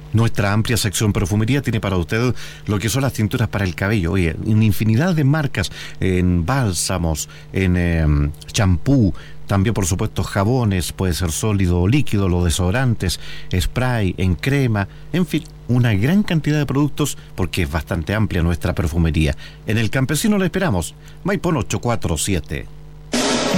Nuestra amplia sección perfumería tiene para usted lo que son las tinturas para el cabello. Oye, en infinidad de marcas, en bálsamos, en champú, también por supuesto jabones, puede ser sólido o líquido, los desodorantes, spray, en crema, en fin, una gran cantidad de productos porque es bastante amplia nuestra perfumería. En El Campesino le esperamos, Maipón 847.